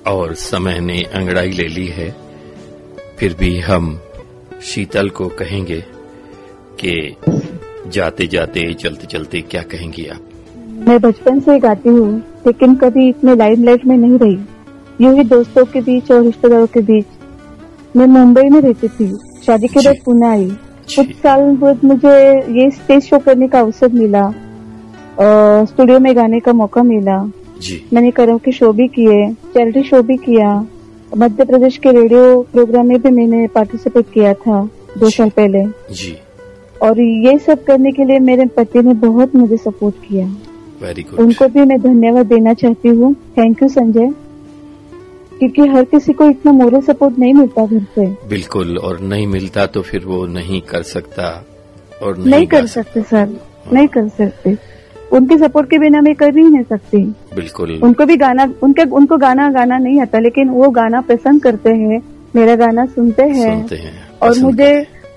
और समय ने अंगड़ाई ले ली है, फिर भी हम शीतल को कहेंगे कि जाते जाते चलते चलते क्या कहेंगी आप? मैं बचपन से गाती हूँ, लेकिन कभी इतने लाइमलाइट में नहीं रही। यूं ही दोस्तों के बीच और रिश्तेदारों के बीच। मैं मुंबई में रहती थी, शादी के बाद पुणे आई। कुछ साल बाद मुझे ये स्टेज शो करने का अवसर मिला, स्टूडियो में गाने का मौका मिला जी। मैंने कराओके शो भी किए, चैरिटी शो भी किया, मध्य प्रदेश के रेडियो प्रोग्राम में भी मैंने पार्टिसिपेट किया था 2 साल पहले जी। और ये सब करने के लिए मेरे पति ने बहुत मुझे सपोर्ट किया। Very good. उनको भी मैं धन्यवाद देना चाहती हूँ। थैंक यू संजय, क्योंकि हर किसी को इतना मोरल सपोर्ट नहीं मिलता घर से। बिल्कुल, और नहीं मिलता तो फिर वो नहीं कर सकता और नहीं कर सकते सर, नहीं कर सकते। उनके सपोर्ट के बिना मैं कर ही नहीं सकती। बिल्कुल। उनको भी उनको गाना नहीं आता, लेकिन वो गाना पसंद करते हैं, मेरा गाना सुनते हैं और मुझे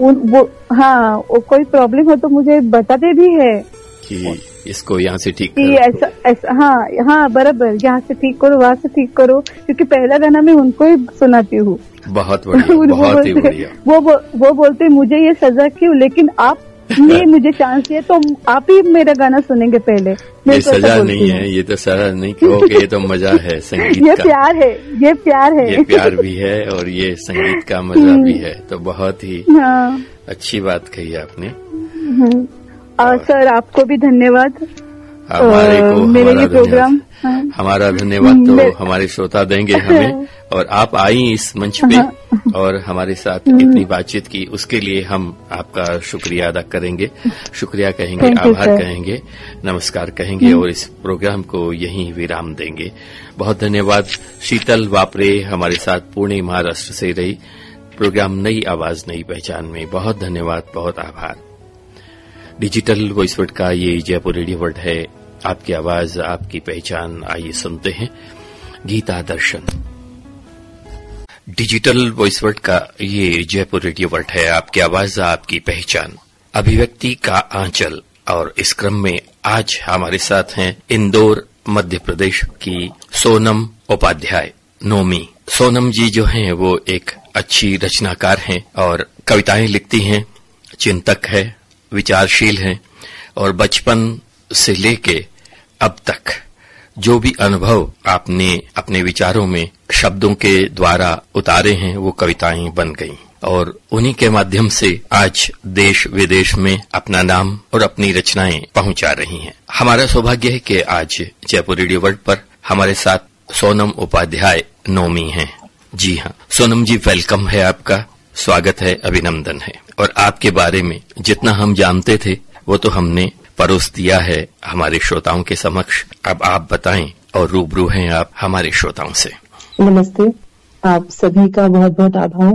वो कोई प्रॉब्लम हो तो मुझे बताते भी है कि इसको यहाँ से ठीक करो, ऐसा हाँ बराबर, यहाँ से ठीक करो, वहाँ से ठीक करो, क्योंकि पहला गाना मैं उनको ही सुनाती हूँ। बहुत बढ़िया, बहुत ही बढ़िया। वो बोलते मुझे ये सजा क्यों, लेकिन आप ने मुझे चांस दिया तो आप ही मेरा गाना सुनेंगे पहले। ये सजा नहीं है, ये तो सजा नहीं कहोगे, ये तो मजा है संगीत ये का। प्यार है, ये प्यार है, ये प्यार भी है और ये संगीत का मजा भी है। तो बहुत ही अच्छी बात कही आपने। और सर आपको भी धन्यवाद। हमारे को मेरे ये प्रोग्राम हमारा धन्यवाद तो हमारे श्रोता देंगे हमें, और आप आई इस मंच पे और हमारे साथ इतनी बातचीत की, उसके लिए हम आपका शुक्रिया अदा करेंगे, शुक्रिया कहेंगे, आभार कहेंगे, नमस्कार कहेंगे और इस प्रोग्राम को यहीं विराम देंगे। बहुत धन्यवाद। शीतल वापरे हमारे साथ पुणे महाराष्ट्र से रही। प्रोग्राम नई आवाज नई पहचान में बहुत धन्यवाद, बहुत आभार। डिजिटल वॉइस वर्ल्ड का ये जयपुर रेडियो वर्ल्ड है, आपकी आवाज आपकी पहचान। आइए सुनते हैं गीता दर्शन। डिजिटल वॉइस वर्ल्ड का ये जयपुर रेडियो वर्ल्ड है, आपकी आवाज आपकी पहचान, अभिव्यक्ति का आंचल। और इस क्रम में आज हमारे साथ हैं इंदौर मध्य प्रदेश की सोनम उपाध्याय, नोमी। सोनम जी जो हैं वो एक अच्छी रचनाकार हैं और कविताएं लिखती हैं, चिंतक है, विचारशील हैं और बचपन से लेके अब तक जो भी अनुभव आपने अपने विचारों में शब्दों के द्वारा उतारे हैं वो कविताएं बन गईं और उन्हीं के माध्यम से आज देश विदेश में अपना नाम और अपनी रचनाएं पहुंचा रही हैं। हमारा सौभाग्य है कि आज जयपुर रेडियो वर्ल्ड पर हमारे साथ सोनम उपाध्याय नोमी हैं। जी हाँ सोनम जी, वेलकम है आपका, स्वागत है, अभिनंदन है। और आपके बारे में जितना हम जानते थे वो तो हमने परोस दिया है हमारे श्रोताओं के समक्ष। अब आप बताएं और रूबरू हैं आप हमारे श्रोताओं से। नमस्ते, आप सभी का बहुत बहुत आभार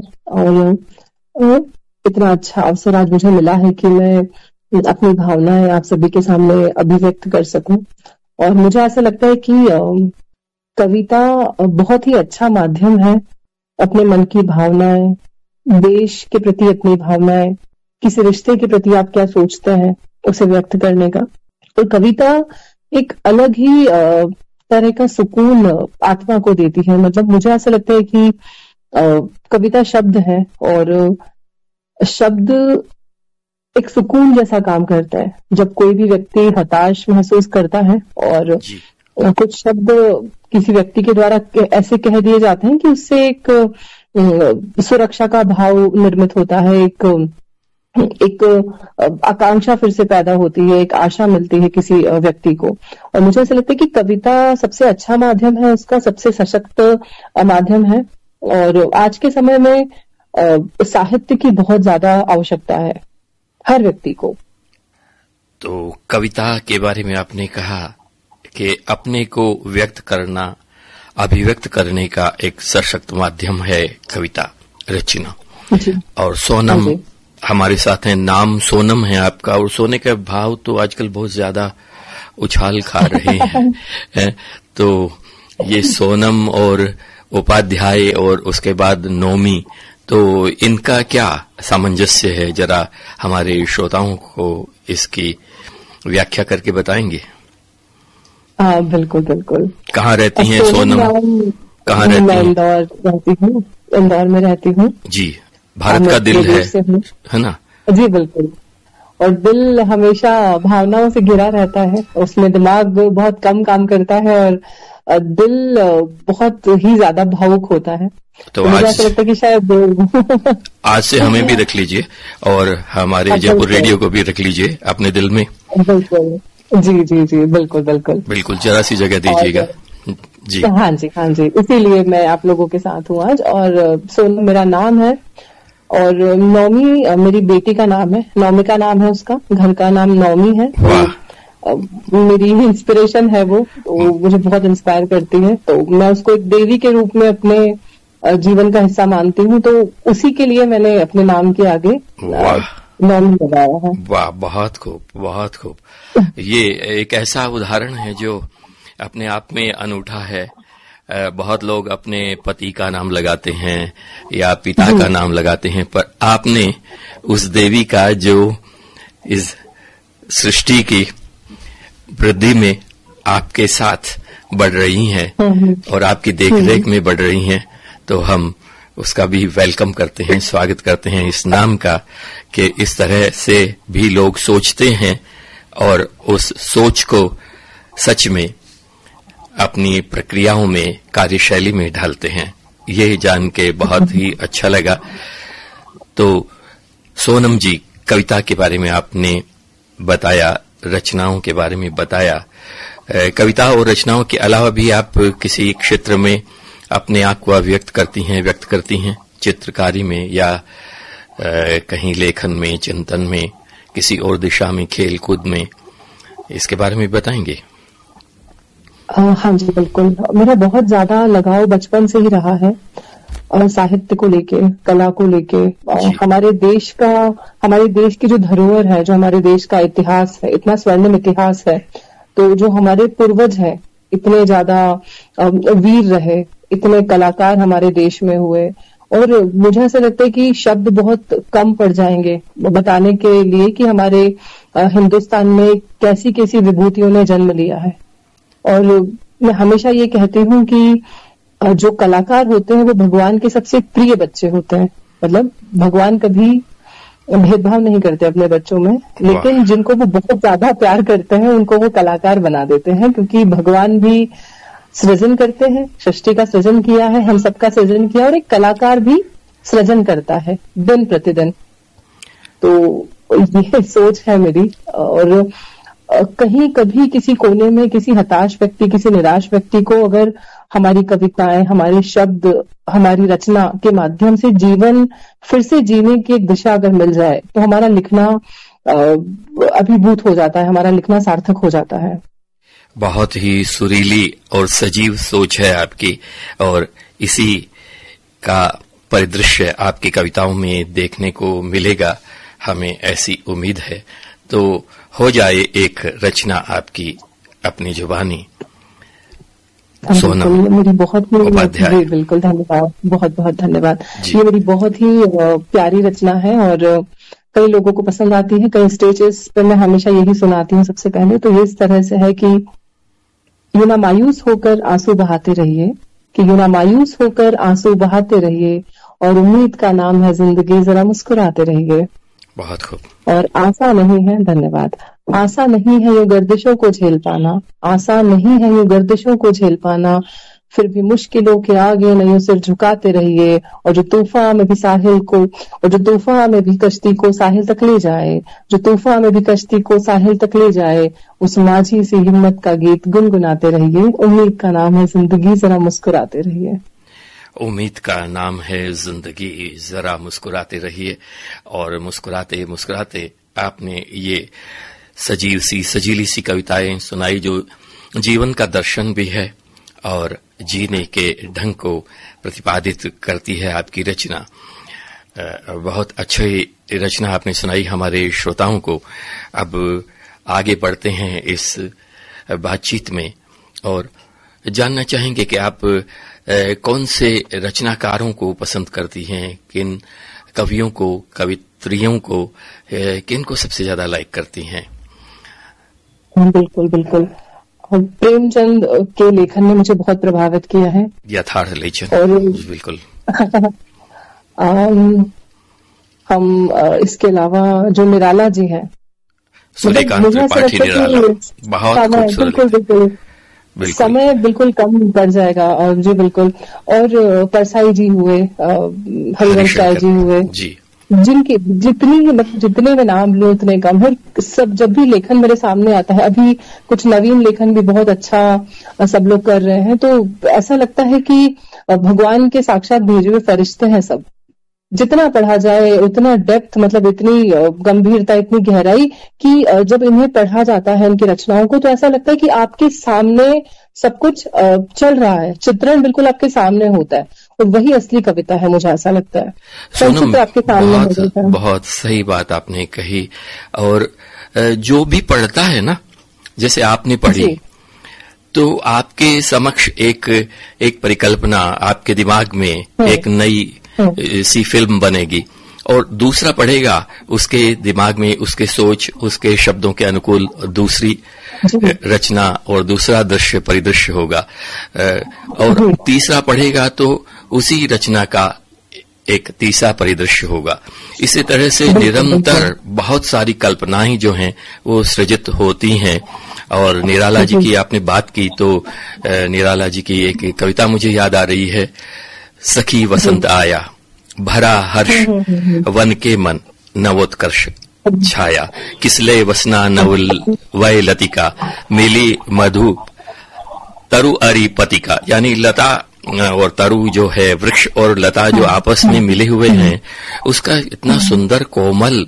और इतना अच्छा अवसर आज मुझे मिला है कि मैं अपनी भावनाएं आप सभी के सामने अभिव्यक्त कर सकूं। और मुझे ऐसा लगता है कि कविता बहुत ही अच्छा माध्यम है अपने मन की भावनाएं, देश के प्रति अपनी भावनाएं, किसी रिश्ते के प्रति आप क्या सोचते हैं उसे व्यक्त करने का। और कविता एक अलग ही तरह का सुकून आत्मा को देती है। मतलब मुझे ऐसा लगता है कि कविता शब्द है और शब्द एक सुकून जैसा काम करता है। जब कोई भी व्यक्ति हताश महसूस करता है और कुछ शब्द किसी व्यक्ति के द्वारा ऐसे कह दिए जाते हैं कि उससे एक सुरक्षा का भाव निर्मित होता है, एक आकांक्षा फिर से पैदा होती है, एक आशा मिलती है किसी व्यक्ति को। और मुझे ऐसा लगता है कि कविता सबसे अच्छा माध्यम है, उसका सबसे सशक्त माध्यम है। और आज के समय में साहित्य की बहुत ज्यादा आवश्यकता है हर व्यक्ति को। तो कविता के बारे में आपने कहा कि अपने को व्यक्त करना, अभिव्यक्त करने का एक सशक्त माध्यम है कविता रचना। और सोनम हमारे साथ हैं, नाम सोनम है आपका और सोने का भाव तो आजकल बहुत ज्यादा उछाल खा रहे हैं। तो ये सोनम और उपाध्याय और उसके बाद नोमी, तो इनका क्या सामंजस्य है, जरा हमारे श्रोताओं को इसकी व्याख्या करके बताएंगे? बिल्कुल बिल्कुल। कहाँ रहती हैं सोनम? कहाँ रहती मैं हैं? इंदौर रहती हूँ, इंदौर में रहती हूँ जी, भारत का दिल है ना? जी बिल्कुल। और दिल हमेशा भावनाओं से घिरा रहता है, उसमें दिमाग बहुत कम काम करता है और दिल बहुत ही ज्यादा भावुक होता है। तो मुझे आज ऐसा लगता है कि शायद आज से हमें भी रख लीजिए और हमारे जयपुर रेडियो को भी रख लीजिए अपने दिल में। बिल्कुल, जी जी जी, बिल्कुल बिल्कुल बिल्कुल, जरा सी जगह दीजिएगा जी। हाँ जी, हाँ जी, इसीलिए मैं आप लोगों के साथ हूँ आज। और सोनम मेरा नाम है और नौमी मेरी बेटी का नाम है, नौमिका नाम है उसका, घर का नाम नौमी है। तो मेरी इंस्पिरेशन है वो, तो मुझे बहुत इंस्पायर करती है, तो मैं उसको एक देवी के रूप में अपने जीवन का हिस्सा मानती हूँ, तो उसी के लिए मैंने अपने नाम के आगे नौमी लगाया है। वाह, बहुत खूब, बहुत खूब। ये एक ऐसा उदाहरण है जो अपने आप में अनूठा है। बहुत लोग अपने पति का नाम लगाते हैं या पिता का नाम लगाते हैं, पर आपने उस देवी का जो इस सृष्टि की वृद्धि में आपके साथ बढ़ रही हैं और आपकी देखरेख में बढ़ रही हैं, तो हम उसका भी वेलकम करते हैं, स्वागत करते हैं इस नाम का, कि इस तरह से भी लोग सोचते हैं और उस सोच को सच में अपनी प्रक्रियाओं में, कार्यशैली में ढालते हैं। ये जान के बहुत ही अच्छा लगा। तो सोनम जी, कविता के बारे में आपने बताया, रचनाओं के बारे में बताया। कविता और रचनाओं के अलावा भी आप किसी क्षेत्र में अपने आप को व्यक्त करती हैं चित्रकारी में या कहीं लेखन में, चिंतन में, किसी और दिशा में, खेल कूद में, इसके बारे में बताएंगे? हाँ जी बिल्कुल, मेरा बहुत ज्यादा लगाव बचपन से ही रहा है और साहित्य को लेके, कला को लेके, और हमारे देश की जो धरोहर है, जो हमारे देश का इतिहास है, इतना स्वर्णिम इतिहास है, तो जो हमारे पूर्वज हैं इतने ज्यादा वीर रहे, इतने कलाकार हमारे देश में हुए, और मुझे ऐसा लगता है कि शब्द बहुत कम पड़ जाएंगे बताने के लिए कि हमारे हिंदुस्तान में कैसी कैसी विभूतियों ने जन्म लिया है। और मैं हमेशा ये कहती हूँ कि जो कलाकार होते हैं वो भगवान के सबसे प्रिय बच्चे होते हैं। मतलब भगवान कभी भेदभाव नहीं करते अपने बच्चों में, लेकिन जिनको वो बहुत ज्यादा प्यार करते हैं उनको वो कलाकार बना देते हैं, क्योंकि भगवान भी सृजन करते हैं, सृष्टि का सृजन किया है, हम सबका सृजन किया, और एक कलाकार भी सृजन करता है दिन प्रतिदिन। तो ये सोच है मेरी। और कहीं कभी किसी कोने में किसी हताश व्यक्ति, किसी निराश व्यक्ति को अगर हमारी कविताएं, हमारे शब्द, हमारी रचना के माध्यम से जीवन फिर से जीने की एक दिशा अगर मिल जाए, तो हमारा लिखना अभिभूत हो जाता है, हमारा लिखना सार्थक हो जाता है। बहुत ही सुरीली और सजीव सोच है आपकी, और इसी का परिदृश्य आपकी कविताओं में देखने को मिलेगा, हमें ऐसी उम्मीद है। तो हो जाए एक रचना आपकी अपनी जुबानी, सोनम मेरी बहुत उपाध्याय। बिल्कुल, धन्यवाद, बहुत बहुत धन्यवाद। ये मेरी बहुत ही प्यारी रचना है और कई लोगों को पसंद आती है। कई स्टेजेस पर मैं हमेशा यही सुनाती हूँ। सबसे पहले तो ये इस तरह से है कि यूं ना मायूस होकर आंसू बहाते रहिए, कि यूं ना मायूस होकर आंसू बहाते रहिए, और उम्मीद का नाम है जिंदगी, जरा मुस्कुराते रहिए। बहुत खूब। और आशा नहीं है, धन्यवाद, आशा नहीं है यूं गर्दिशों को झेल पाना, आशा नहीं है यूं गर्दिशों को झेल पाना, फिर भी मुश्किलों के आगे नहीं सिर झुकाते रहिए, और जो तूफान में भी साहिल को, और जो तूफान में भी कश्ती को साहिल तक ले जाए, जो तूफान में भी कश्ती को साहिल तक ले जाए, उस माझी सी हिम्मत का गीत गुनगुनाते रहिए। उम्मीद का नाम है जिंदगी, जरा मुस्कुराते रहिए। उम्मीद का नाम है जिंदगी, जरा मुस्कुराते रहिए। और मुस्कुराते मुस्कुराते आपने ये सजीव सी, सजीली सी कविताएं सुनाई, जो जीवन का दर्शन भी है और जीने के ढंग को प्रतिपादित करती है आपकी रचना। बहुत अच्छी रचना आपने सुनाई हमारे श्रोताओं को। अब आगे बढ़ते हैं इस बातचीत में और जानना चाहेंगे कि आप कौन से रचनाकारों को पसंद करती हैं, किन कवियों को, कवित्रियों को, किन को सबसे ज्यादा लाइक करती हैं? बिल्कुल बिल्कुल। प्रेमचंद के लेखन ने मुझे बहुत प्रभावित किया है। यथार्थ लेखन, और बिल्कुल। हम इसके अलावा जो निराला जी हैं, सूर्यकांत त्रिपाठी निराला, बहुत खूबसूरत। बिल्कुल। समय बिल्कुल कम पड़ जाएगा। और जी बिल्कुल। और परसाई जी हुए, हरिवंश राय जी हुए जी, जिनके जितने मैं नाम लूं उतने कम है। सब जब भी लेखन मेरे सामने आता है, अभी कुछ नवीन लेखन भी बहुत अच्छा सब लोग कर रहे हैं, तो ऐसा लगता है कि भगवान के साक्षात भेजे हुए फरिश्ते हैं सब। जितना पढ़ा जाए उतना डेप्थ, मतलब इतनी गंभीरता, इतनी गहराई कि जब इन्हें पढ़ा जाता है इनकी रचनाओं को, तो ऐसा लगता है कि आपके सामने सब कुछ चल रहा है, चित्रण बिल्कुल आपके सामने होता है, और वही असली कविता है, मुझे ऐसा लगता है। सोनम, आपके सामने बहुत सही बात आपने कही। और जो भी पढ़ता है ना, जैसे आपने पढ़ी, तो आपके समक्ष एक परिकल्पना, आपके दिमाग में एक नई सी फिल्म बनेगी, और दूसरा पढ़ेगा, उसके दिमाग में उसके सोच, उसके शब्दों के अनुकूल दूसरी रचना और दूसरा दृश्य परिदृश्य होगा, और तीसरा पढ़ेगा तो उसी रचना का एक तीसरा परिदृश्य होगा। इसी तरह से निरंतर बहुत सारी कल्पनाएं जो हैं वो सृजित होती हैं। और निराला जी की आपने बात की, तो निराला जी की एक कविता मुझे याद आ रही है। सखी वसंत आया, भरा हर्ष वन के मन, नवोत्कर्ष छाया, किसले वसना नवल वय लतिका, मिली मधु तरु अरि पतिका। यानी लता और तरु जो है, वृक्ष और लता जो आपस में मिले हुए हैं, उसका इतना सुंदर कोमल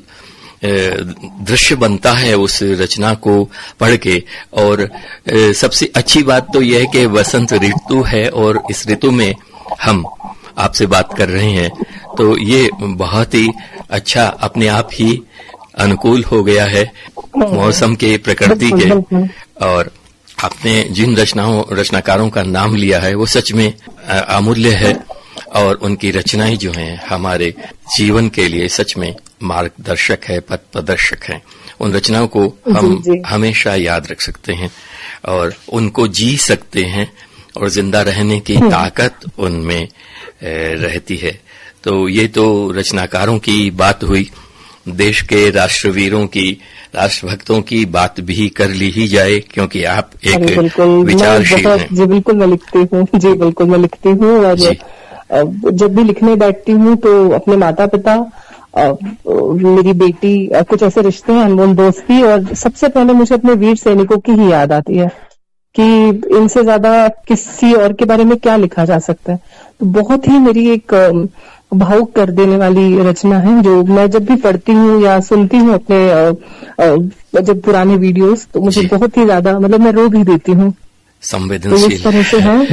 दृश्य बनता है उस रचना को पढ़ के। और सबसे अच्छी बात तो यह है कि वसंत ऋतु है, और इस ऋतु में हम आपसे बात कर रहे हैं, तो ये बहुत ही अच्छा अपने आप ही अनुकूल हो गया है मौसम के, प्रकृति के। और आपने जिन रचनाकारों का नाम लिया है वो सच में अमूल्य है, और उनकी रचनाएं जो हैं हमारे जीवन के लिए सच में मार्गदर्शक है, पथ प्रदर्शक हैं। उन रचनाओं को हम हमेशा याद रख सकते हैं और उनको जी सकते हैं, और जिंदा रहने की ताकत उनमें रहती है। तो ये तो रचनाकारों की बात हुई। देश के राष्ट्रवीरों की, राष्ट्रभक्तों की बात भी कर ली ही जाए, क्योंकि आप एक विचारशील हैं। जी बिल्कुल मैं लिखती हूँ। जी बिल्कुल मैं लिखती हूँ, और जब भी लिखने बैठती हूँ तो अपने माता पिता, मेरी बेटी, कुछ ऐसे रिश्ते हैं, अनमोल दोस्ती, और सबसे पहले मुझे अपने वीर सैनिकों की ही याद आती है कि इनसे ज्यादा किसी और के बारे में क्या लिखा जा सकता है। तो बहुत ही मेरी एक भावुक कर देने वाली रचना है, जो मैं जब भी पढ़ती हूँ या सुनती हूँ अपने जब पुराने वीडियोस, तो मुझे बहुत ही ज्यादा, मतलब मैं रो भी देती हूँ। संवेदनशील। तो इस तरह से है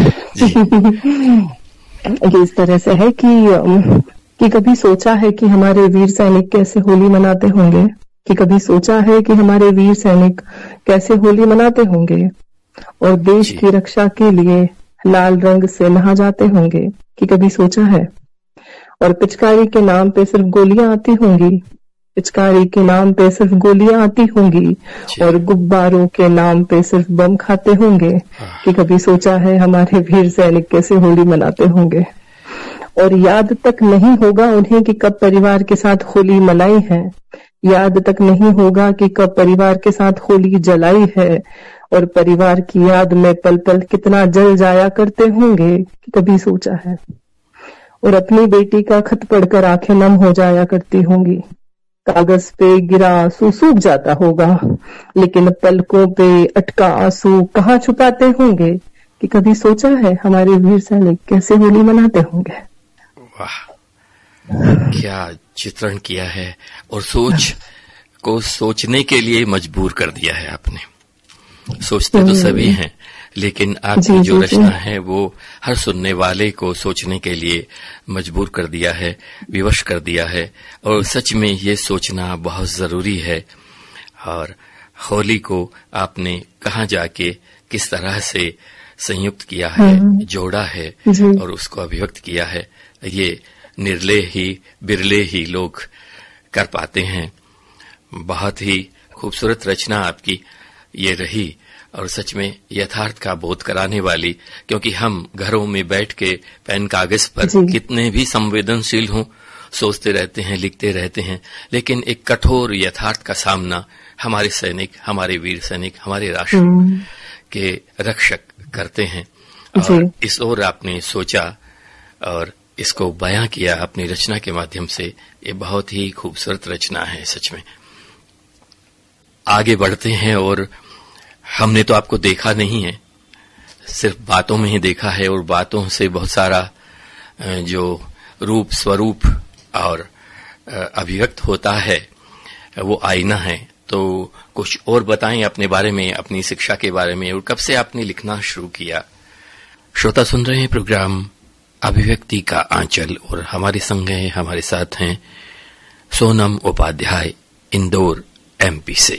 ये इस तरह से है कि कभी सोचा है कि हमारे वीर सैनिक कैसे होली मनाते होंगे, कि कभी सोचा है कि हमारे वीर सैनिक कैसे होली मनाते होंगे, और देश की रक्षा के लिए लाल रंग से नहा जाते होंगे, कि कभी सोचा है। और पिचकारी के नाम पे सिर्फ गोलियां आती होंगी, पिचकारी के नाम पे सिर्फ गोलियां आती होंगी, और गुब्बारों के नाम पे सिर्फ बम खाते होंगे, कि कभी सोचा है हमारे वीर सैनिक कैसे होली मनाते होंगे। और याद तक नहीं होगा उन्हें कि कब परिवार के साथ होली मनाई है, याद तक नहीं होगा कि कब परिवार के साथ होली जलाई है, और परिवार की याद में पल पल कितना जल जाया करते होंगे, कि कभी सोचा है। और अपनी बेटी का खत पढ़कर आंखें नम हो जाया करती होंगी, कागज पे गिरा आंसू सूख जाता होगा, लेकिन पलकों पे अटका आंसू कहाँ छुपाते होंगे, कि कभी सोचा है हमारे वीर सैनिक कैसे होली मनाते होंगे। वाह, क्या चित्रण किया है, और सोच को सोचने के लिए मजबूर कर दिया है आपने। सोचते तो सभी हैं, लेकिन आपकी जो रचना है वो हर सुनने वाले को सोचने के लिए मजबूर कर दिया है, विवश कर दिया है, और सच में ये सोचना बहुत जरूरी है। और होली को आपने कहाँ जाके किस तरह से संयुक्त किया है, जोड़ा है और उसको अभिव्यक्त किया है, ये बिरले ही लोग कर पाते हैं। बहुत ही खूबसूरत रचना आपकी ये रही। और सच में यथार्थ का बोध कराने वाली, क्योंकि हम घरों में बैठ के पेन कागज पर कितने भी संवेदनशील हों, सोचते रहते हैं, लिखते रहते हैं, लेकिन एक कठोर यथार्थ का सामना हमारे सैनिक, हमारे वीर सैनिक, हमारे राष्ट्र के रक्षक करते हैं। और इस ओर आपने सोचा और इसको बयां किया अपनी रचना के माध्यम से। ये बहुत ही खूबसूरत रचना है सच में। आगे बढ़ते हैं, और हमने तो आपको देखा नहीं है, सिर्फ बातों में ही देखा है, और बातों से बहुत सारा जो रूप स्वरूप और अभिव्यक्त होता है वो आईना है। तो कुछ और बताएं अपने बारे में, अपनी शिक्षा के बारे में, और कब से आपने लिखना शुरू किया। श्रोता सुन रहे हैं प्रोग्राम अभिव्यक्ति का आंचल, और हमारे संग हैं, हमारे साथ हैं सोनम उपाध्याय, इंदौर MP से।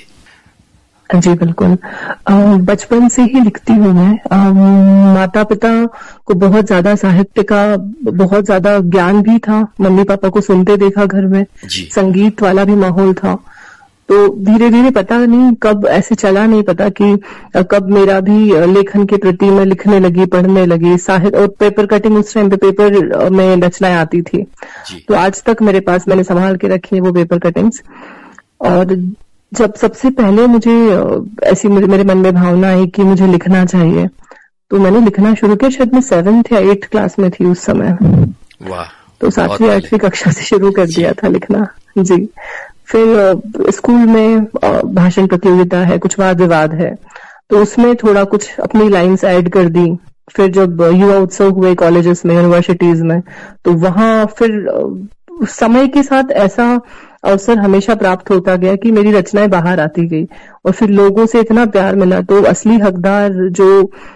जी बिल्कुल, बचपन से ही लिखती हूँ मैं। माता पिता को बहुत ज्यादा साहित्य का बहुत ज्यादा ज्ञान भी था, मम्मी पापा को सुनते देखा घर में, संगीत वाला भी माहौल था। तो धीरे धीरे पता नहीं कब ऐसे चला, नहीं पता कि कब मेरा भी लेखन के प्रति मैं लिखने लगी, पढ़ने लगी। साहित्य और पेपर कटिंग, उस टाइम पे पेपर में रचनाएं आती थी, तो आज तक मेरे पास मैंने संभाल के रखी है वो पेपर कटिंग्स। और जब सबसे पहले मुझे ऐसी मेरे मन में भावना आई कि मुझे लिखना चाहिए, तो मैंने लिखना शुरू किया। शायद मैं 7th या 8th क्लास में थी उस समय। वाह। तो 7वीं 8वीं कक्षा से शुरू कर दिया था लिखना। जी। फिर स्कूल में भाषण प्रतियोगिता है, कुछ वाद विवाद है, तो उसमें थोड़ा कुछ अपनी लाइन्स ऐड कर दी। फिर जब युवा उत्सव हुए कॉलेजेस में, यूनिवर्सिटीज में, तो वहां फिर समय के साथ ऐसा अवसर हमेशा प्राप्त होता गया कि मेरी रचनाएं बाहर आती गई, और फिर लोगों से इतना प्यार मिला। तो असली हकदार जो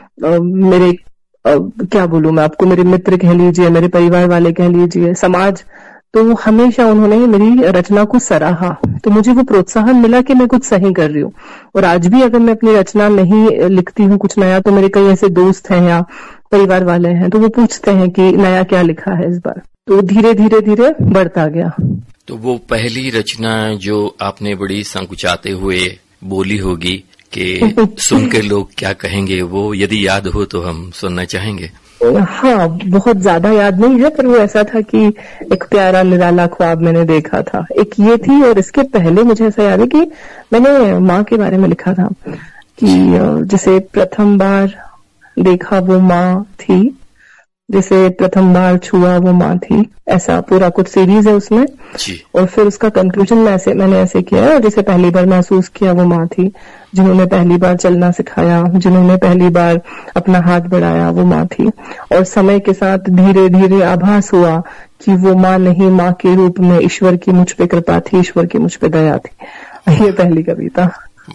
मेरे क्या बोलूं मैं आपको, मेरे मित्र कह लीजिए, मेरे परिवार वाले कह लीजिए, समाज, तो हमेशा उन्होंने मेरी रचना को सराहा। तो मुझे वो प्रोत्साहन मिला कि मैं कुछ सही कर रही हूँ। और आज भी अगर मैं अपनी रचना नहीं लिखती हूँ कुछ नया, तो मेरे कई ऐसे दोस्त हैं या परिवार वाले हैं, तो वो पूछते हैं कि नया क्या लिखा है इस बार। तो धीरे धीरे धीरे बढ़ता गया। तो वो पहली रचना जो आपने बड़ी संकुचाते हुए बोली होगी कि सुन के लोग क्या कहेंगे, वो यदि याद हो तो हम सुनना चाहेंगे। हाँ, बहुत ज्यादा याद नहीं है, पर वो ऐसा था कि एक प्यारा निराला ख्वाब मैंने देखा था, एक ये थी। और इसके पहले मुझे ऐसा याद है कि मैंने माँ के बारे में लिखा था कि जिसे प्रथम बार देखा वो माँ थी, जिसे प्रथम बार छुआ वो माँ थी। ऐसा पूरा कुछ सीरीज है उसमें जी। और फिर उसका कंक्लूजन मैंने ऐसे किया है, जिसे पहली बार महसूस किया वो माँ थी, जिन्होंने पहली बार चलना सिखाया, जिन्होंने पहली बार अपना हाथ बढ़ाया वो माँ थी। और समय के साथ धीरे धीरे आभास हुआ कि वो माँ नहीं, माँ के रूप में ईश्वर की मुझ पे कृपा थी, ईश्वर की मुझ पे दया थी। ये पहली कविता।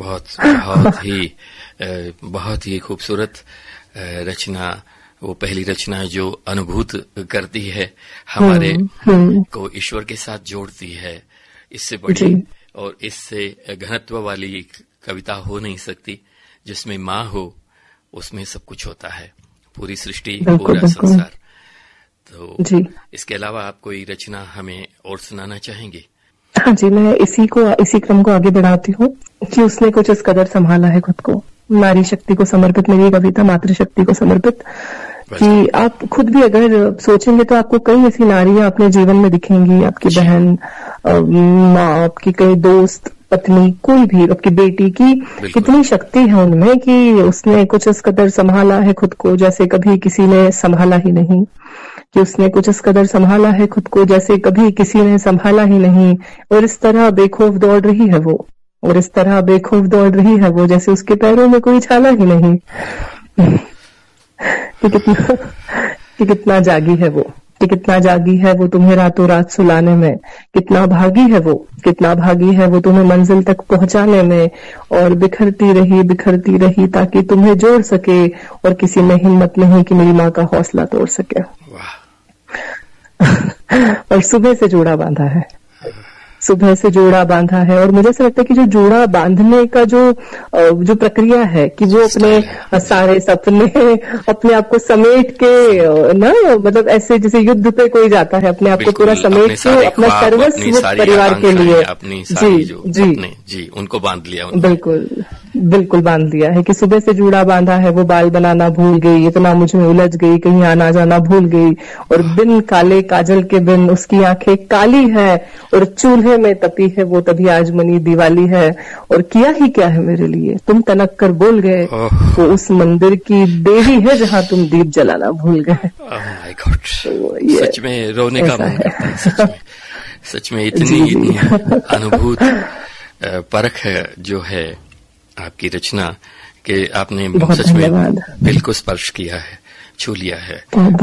बहुत ही खूबसूरत रचना, वो पहली रचना जो अनुभूत करती है, हमारे को ईश्वर के साथ जोड़ती है। इससे बड़ी और इससे घनत्व वाली कविता हो नहीं सकती। जिसमें माँ हो उसमें सब कुछ होता है, पूरी सृष्टि, पूरा संसार। तो जी। इसके अलावा आप कोई रचना हमें और सुनाना चाहेंगे? हाँ जी, मैं इसी क्रम को आगे बढ़ाती हूँ कि उसने कुछ इस कदर संभाला है खुद को। नारी शक्ति को समर्पित मेरी कविता, मातृशक्ति को समर्पित, कि आप खुद भी अगर सोचेंगे तो आपको कई ऐसी नारियां अपने जीवन में दिखेंगी। आपकी बहन, माँ, आपकी कई दोस्त, पत्नी, कोई भी, आपकी बेटी की कितनी शक्ति है उनमें कि उसने कुछ इस कदर संभाला है खुद को जैसे कभी किसी ने संभाला ही नहीं, कि उसने कुछ इस कदर संभाला है खुद को जैसे कभी किसी ने संभाला ही नहीं। और इस तरह बेखौफ दौड़ रही है वो, और इस तरह बेखौफ दौड़ रही है वो जैसे उसके पैरों में कोई छाला ही नहीं। कि कितना जागी है वो, कि कितना जागी है वो तुम्हें रातों रात सुलाने में, कितना भागी है वो तुम्हें मंजिल तक पहुंचाने में। और बिखरती रही ताकि तुम्हें जोड़ सके, और किसी में हिम्मत नहीं कि मेरी माँ का हौसला तोड़ सके। और सुबह से जोड़ा बांधा है, सुबह से जोड़ा बांधा है। और मुझे ऐसा लगता है कि जो जोड़ा बांधने का जो प्रक्रिया है कि वो अपने सारे सपने अपने आप को समेट के ना, मतलब ऐसे जैसे युद्ध पे कोई जाता है अपने आप को पूरा समेट के अपना सर्वस्व परिवार के लिए, जी उनको बांध लिया। बिल्कुल बांध लिया है कि सुबह से जूड़ा बांधा है, वो बाल बनाना भूल गई, इतना मुझ में उलझ गई, कहीं आना जाना भूल गई, और बिन काले काजल के बिन उसकी आंखें काली है, और चूल्हे में तपी है वो तभी आज मनी दिवाली है, और किया ही क्या है मेरे लिए तुम तनक कर बोल गए, वो उस मंदिर की देवी है जहां तुम दीप जलाना भूल गए। माय गॉड, सच में रोने का मन करता है। सच में इतनी अनुभूत परख है जो है आपकी रचना के आपने सच में दिल को स्पर्श किया है, छू लिया है।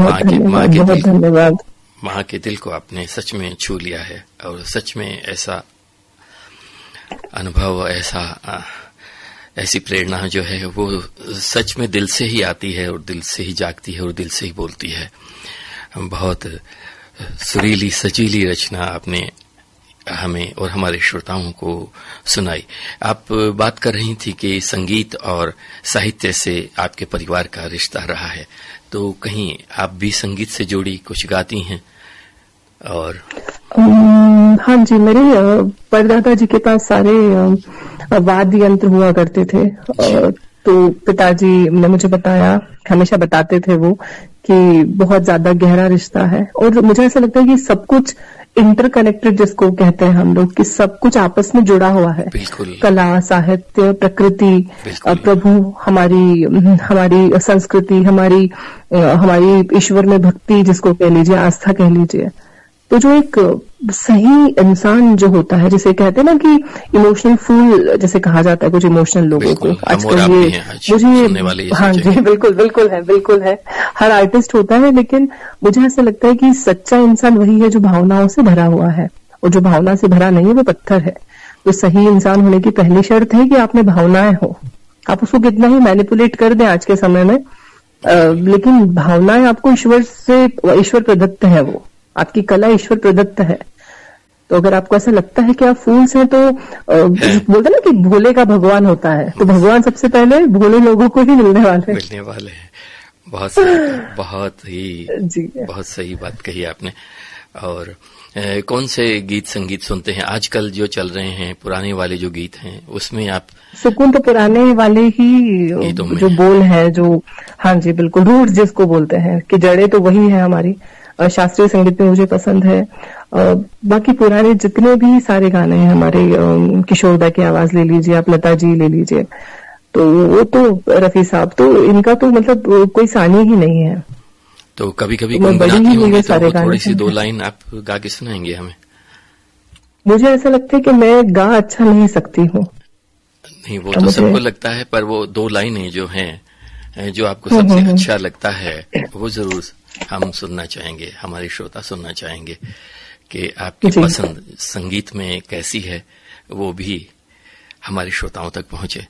माँ के दिल को आपने सच में छू लिया है, और सच में ऐसा अनुभव, ऐसी प्रेरणा जो है वो सच में दिल से ही आती है, और दिल से ही जागती है, और दिल से ही बोलती है। बहुत सुरीली सजीली रचना आपने हमें और हमारे श्रोताओं को सुनाई। आप बात कर रही थी कि संगीत और साहित्य से आपके परिवार का रिश्ता रहा है, तो कहीं आप भी संगीत से जुड़ी कुछ गाती हैं? और हाँ जी, मेरे परदादा जी के पास सारे वाद्य यंत्र हुआ करते थे, तो पिताजी ने मुझे बताया, हमेशा बताते थे वो कि बहुत ज्यादा गहरा रिश्ता है, और मुझे ऐसा लगता है कि सब कुछ इंटरकनेक्टेड जिसको कहते हैं हम लोग, कि सब कुछ आपस में जुड़ा हुआ है। कला, साहित्य, प्रकृति, प्रभु, हमारी संस्कृति, हमारी ईश्वर में भक्ति जिसको कह लीजिए, आस्था कह लीजिए। तो जो एक सही इंसान जो होता है, जिसे कहते हैं ना कि इमोशनल फूल जैसे कहा जाता है कुछ इमोशनल लोगों को, आजकल ये मुझे, हाँ जी, बिल्कुल है, हर आर्टिस्ट होता है, लेकिन मुझे ऐसा लगता है कि सच्चा इंसान वही है जो भावनाओं से भरा हुआ है, और जो भावना से भरा नहीं है वो पत्थर है। तो सही इंसान होने की पहली शर्त है कि आप में भावनाएं हो। आप उसको कितना ही मैनिपुलेट कर दें आज के समय में, लेकिन भावनाएं आपको ईश्वर प्रदत्त है, वो आपकी कला ईश्वर प्रदत्त है। तो अगर आपको ऐसा लगता है कि आप फूल्स हैं, तो बोलते ना कि भोले का भगवान होता है, तो भगवान सबसे पहले भोले लोगों को ही मिलने वाले हैं। बहुत सही बात कही आपने। और कौन से गीत संगीत सुनते हैं आजकल जो चल रहे हैं? पुराने वाले जो गीत हैं उसमें आप? सुकून तो पुराने वाले ही जो बोल है, जो, हाँ जी बिल्कुल, रूट जिसको बोलते हैं कि जड़ें तो वही है हमारी। शास्त्रीय संगीत में मुझे पसंद है। बाकी पुराने जितने भी सारे गाने हैं हमारे, किशोरदा की आवाज ले लीजिए, आप लता जी ले लीजिए, तो वो तो रफी साहब, तो इनका तो मतलब कोई सानी ही नहीं है। तो कभी कभी गुनगुनाती होंगी, तो थोड़ी सी 2 लाइन आप गा के सुनाएंगे हमें? मुझे ऐसा लगता है कि मैं गा अच्छा नहीं सकती हूँ। नहीं, वो तो सबको लगता है, पर वो 2 लाइनें जो हैं, जो आपको सबसे अच्छा लगता है, वो जरूर हम सुनना चाहेंगे, हमारे श्रोता सुनना चाहेंगे कि आपकी पसंद संगीत में कैसी है, वो भी हमारे श्रोताओं तक पहुंचे।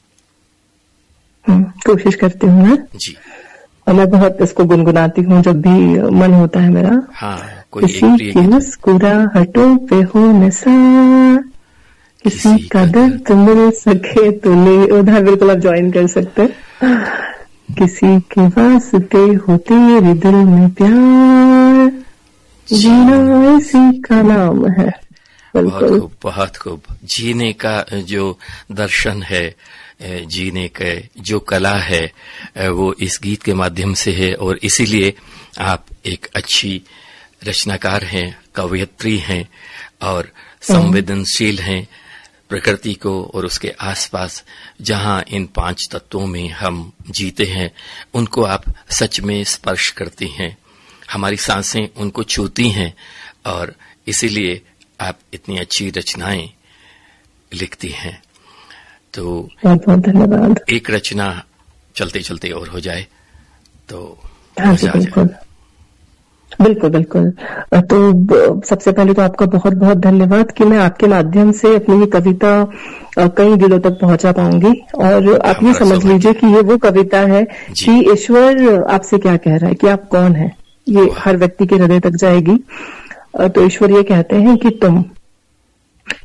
कोशिश करती हूँ मैं जी, और मैं बहुत इसको गुनगुनाती हूँ जब भी मन होता है मेरा। हाँ, किसी की मुस्कुराहटों पे हो नशा, किसी का दर्द मिल सके तो ले, उधर बिल्कुल आप ज्वाइन कर सकते हैं। किसी के वास्ते हो तेरे दिल में प्यार, जीना इसी का नाम है। बहुत खूब। जीने का जो दर्शन है, जीने के जो कला है, वो इस गीत के माध्यम से है, और इसीलिए आप एक अच्छी रचनाकार हैं, कवयित्री हैं, और संवेदनशील हैं प्रकृति को और उसके आसपास जहां इन 5 तत्वों में हम जीते हैं, उनको आप सच में स्पर्श करती हैं। हमारी सांसें उनको छूती हैं, और इसीलिए आप इतनी अच्छी रचनाएं लिखती हैं। तो बहुत बहुत धन्यवाद। एक रचना चलते चलते और हो जाए तो मजा आ जाए। बिल्कुल। तो सबसे पहले तो आपका बहुत बहुत धन्यवाद कि मैं आपके माध्यम से अपनी ये कविता कई दिलों तक पहुंचा पाऊंगी। और आप ये समझ लीजिए कि ये वो कविता है कि ईश्वर आपसे क्या कह रहा है, कि आप कौन हैं, ये हर व्यक्ति के हृदय तक जाएगी। तो ईश्वर ये कहते हैं कि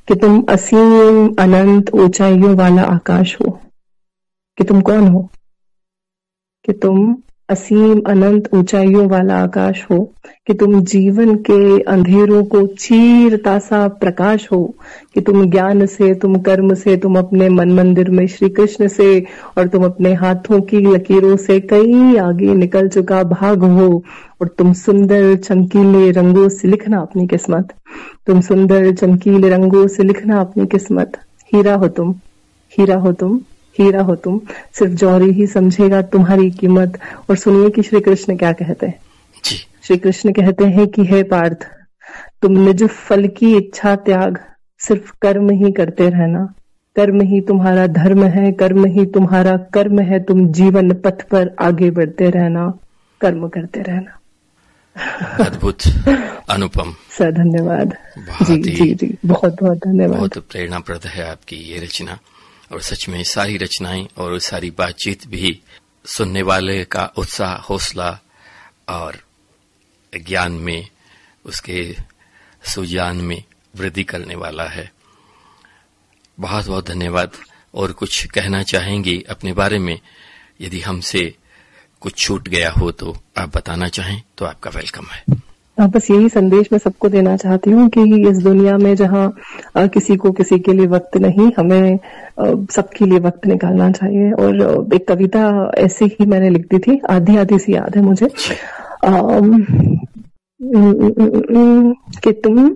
कि तुम असीम अनंत ऊंचाइयों वाला आकाश हो। कि तुम कौन हो? कि तुम असीम अनंत ऊंचाइयों वाला आकाश हो। कि तुम जीवन के अंधेरों को चीरता सा प्रकाश हो। कि तुम ज्ञान से, तुम कर्म से, तुम अपने मन मंदिर में श्री कृष्ण से और तुम अपने हाथों की लकीरों से कई आगे निकल चुका भाग हो। और तुम सुंदर चमकीले रंगों से लिखना अपनी किस्मत। तुम सुंदर चमकीले रंगों से लिखना अपनी किस्मत। हीरा हो तुम, हीरा हो तुम, हीरा हो तुम। सिर्फ जौहरी ही समझेगा तुम्हारी कीमत। और सुनिए कि श्री कृष्ण क्या कहते हैं। श्री कृष्ण कहते हैं कि हे पार्थ, तुम निज फल की इच्छा त्याग, सिर्फ कर्म ही करते रहना। कर्म ही तुम्हारा धर्म है, कर्म ही तुम्हारा कर्म है। तुम जीवन पथ पर आगे बढ़ते रहना, कर्म करते रहना। अद्भुत, अनुपम सर, धन्यवाद। जी जी जी, बहुत बहुत धन्यवाद। बहुत प्रेरणाप्रद है आपकी ये रचना। और सच में सारी रचनाएं और सारी बातचीत भी सुनने वाले का उत्साह, हौसला और ज्ञान में, उसके सुजान में वृद्धि करने वाला है। बहुत बहुत धन्यवाद। और कुछ कहना चाहेंगी अपने बारे में? यदि हमसे कुछ छूट गया हो तो आप बताना चाहें तो आपका वेलकम है। बस यही संदेश मैं सबको देना चाहती हूँ कि इस दुनिया में जहाँ किसी को किसी के लिए वक्त नहीं, हमें सबके लिए वक्त निकालना चाहिए। और एक कविता ऐसे ही मैंने लिख दी थी, आधी आधी सी याद है मुझे, कि तुम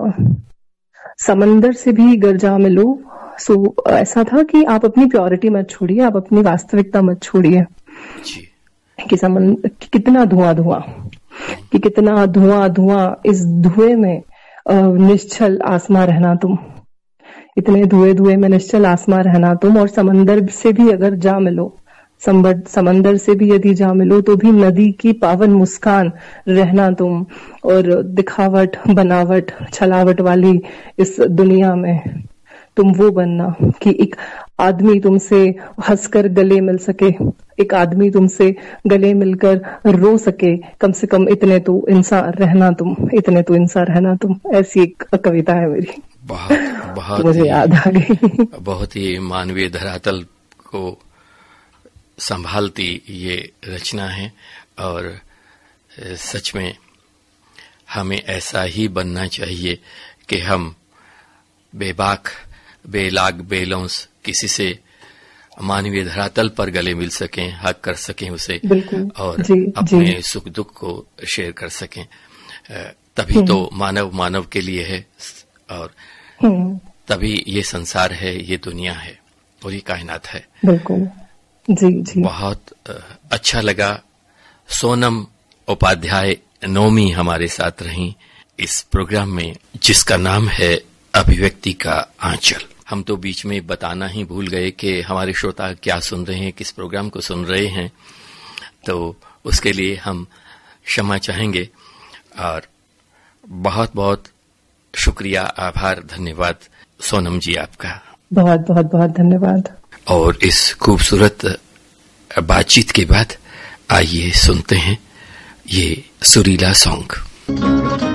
समंदर से भी गर जा मिलो। सो ऐसा था कि आप अपनी प्योरिटी मत छोड़िए, आप अपनी वास्तविकता मत छोड़िए। कि कितना धुआं धुआं, कि कितना धुआं धुआं, इस धुएं में निश्चल आसमां रहना तुम। इतने धुएं में निश्चल आसमां रहना तुम। और समंदर से भी अगर जा मिलो, समंदर से भी यदि जा मिलो तो भी नदी की पावन मुस्कान रहना तुम। और दिखावट, बनावट, छलावट वाली इस दुनिया में तुम वो बनना कि एक आदमी तुमसे हंसकर गले मिल सके, एक आदमी तुमसे गले मिलकर रो सके। कम से कम इतने तो इंसान रहना तुम, इतने तो इंसान रहना तुम। ऐसी एक कविता है मेरी। बहुत मुझे याद आ गई। बहुत ही मानवीय धरातल को संभालती ये रचना है। और सच में हमें ऐसा ही बनना चाहिए कि हम बेबाक, बेलाग, बेलौंस किसी से मानवीय धरातल पर गले मिल सकें, हक कर सकें उसे, और अपने सुख दुख को शेयर कर सकें। तभी तो मानव मानव के लिए है, और तभी ये संसार है, ये दुनिया है और ये कायनात है। बिल्कुल। जी जी, बहुत अच्छा लगा। सोनम उपाध्याय नौमी हमारे साथ रही इस प्रोग्राम में, जिसका नाम है अभिव्यक्ति का आंचल। हम तो बीच में बताना ही भूल गए कि हमारे श्रोता क्या सुन रहे हैं, किस प्रोग्राम को सुन रहे हैं, तो उसके लिए हम क्षमा चाहेंगे। और बहुत बहुत शुक्रिया, आभार, धन्यवाद सोनम जी आपका। बहुत बहुत बहुत धन्यवाद। और इस खूबसूरत बातचीत के बाद आइए सुनते हैं ये सुरीला सॉन्ग।